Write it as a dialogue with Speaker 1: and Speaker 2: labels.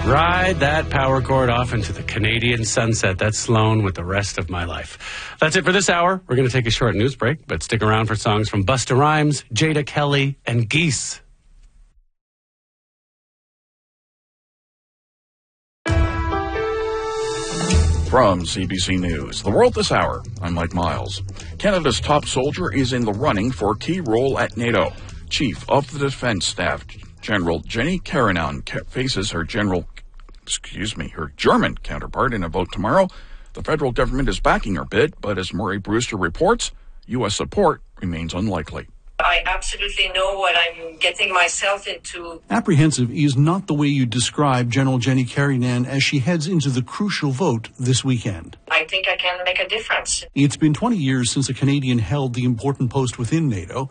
Speaker 1: Ride that power cord off into the Canadian sunset. That's Sloan with the rest of my life. That's it for this hour. We're going to take a short news break, but stick around for songs from Busta Rhymes, Jada Kelly, and Geese.
Speaker 2: From CBC News, The World This Hour, I'm Mike Miles. Canada's top soldier is in the running for a key role at NATO. Chief of the Defence Staff, General Jenny Karanan, faces her German counterpart in a vote tomorrow. The federal government is backing her bid, but as Murray Brewster reports, U.S. support remains unlikely.
Speaker 3: I absolutely know what I'm getting myself into.
Speaker 4: Apprehensive is not the way you describe General Jenny Karanan as she heads into the crucial vote this weekend.
Speaker 3: I think I can make a difference.
Speaker 4: It's been 20 years since a Canadian held the important post within NATO.